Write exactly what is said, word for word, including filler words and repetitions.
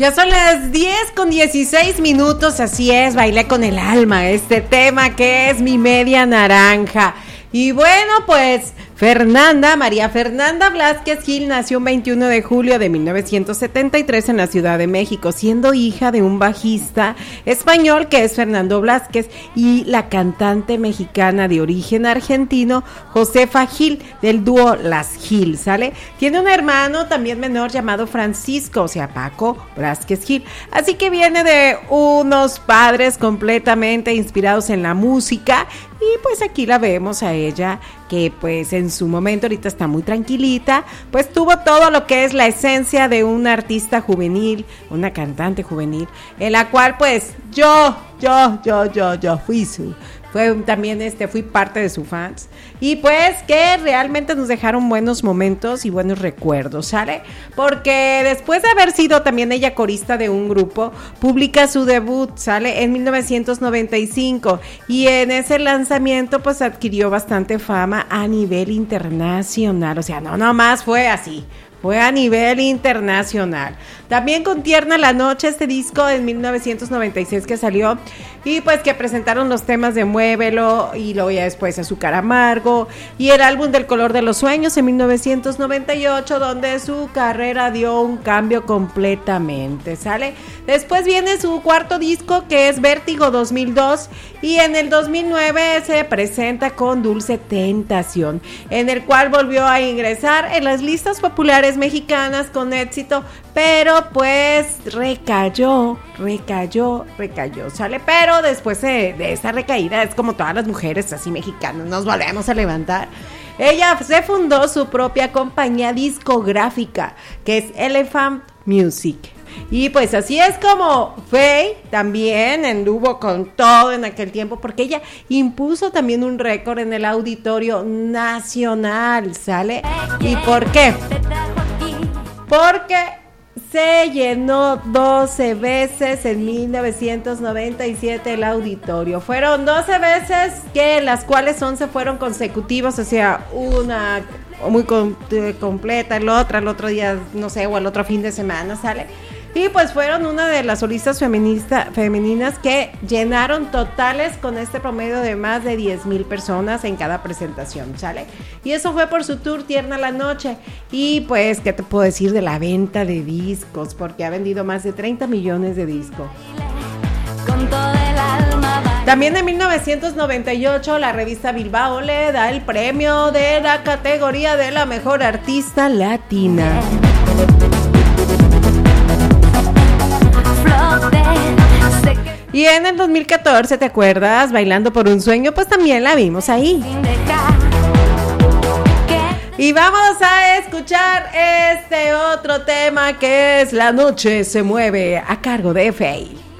Ya son las diez con dieciséis minutos, así es, bailé con el alma este tema que es Mi Media Naranja. Y bueno, pues Fernanda, María Fernanda Blázquez Gil nació el veintiuno de julio de mil novecientos setenta y tres en la Ciudad de México, siendo hija de un bajista español que es Fernando Blázquez y la cantante mexicana de origen argentino Josefa Gil, del dúo Las Gil, ¿sale? Tiene un hermano también menor llamado Francisco, o sea, Paco Blázquez Gil, así que viene de unos padres completamente inspirados en la música. Y pues aquí la vemos a ella, que pues en su momento ahorita está muy tranquilita, pues tuvo todo lo que es la esencia de una artista juvenil, una cantante juvenil, en la cual pues yo, yo, yo, yo, yo fui su... Fue también este, fui parte de sus fans. Y pues que realmente nos dejaron buenos momentos y buenos recuerdos, ¿sale? Porque después de haber sido también ella corista de un grupo, publica su debut, ¿sale? En mil novecientos noventa y cinco. Y en ese lanzamiento pues adquirió bastante fama a nivel internacional. O sea, no nomás fue así. Fue a nivel internacional. También con Tierna la Noche, este disco en mil novecientos noventa y seis que salió. Y pues que presentaron los temas de Muévelo y luego ya después Azúcar Amargo. Y el álbum del Color de los Sueños en mil novecientos noventa y ocho, donde su carrera dio un cambio completamente, ¿sale? Después viene su cuarto disco que es Vértigo dos mil dos. Y en el dos mil nueve se presenta con Dulce Tentación, en el cual volvió a ingresar en las listas populares mexicanas con éxito, pero pues recayó, recayó, recayó, ¿sale? Pero después de, de esa recaída, es como todas las mujeres así mexicanas, nos volvemos a levantar. Ella se fundó su propia compañía discográfica, que es Elephant Music. Y pues así es como Faye también anduvo con todo en aquel tiempo, porque ella impuso también un récord en el Auditorio Nacional, ¿sale? ¿Y por qué? Porque se llenó doce veces en mil novecientos noventa y siete el auditorio. Fueron doce veces, que las cuales once fueron consecutivas, o sea, una muy com- completa, el otra, el otro día, no sé, o el otro fin de semana, ¿sale? Y pues fueron una de las solistas feminista, femeninas que llenaron totales con este promedio de más de diez mil personas en cada presentación, ¿sale? Y eso fue por su tour Tierna la Noche. Y pues, ¿qué te puedo decir de la venta de discos? Porque ha vendido más de treinta millones de discos. Con todo el alma. También en mil novecientos noventa y ocho la revista Bilbao le da el premio de la categoría de la mejor artista latina. Y en el dos mil catorce, ¿te acuerdas? Bailando por un Sueño, pues también la vimos ahí. Y vamos a escuchar este otro tema que es La Noche se Mueve, a cargo de Faye.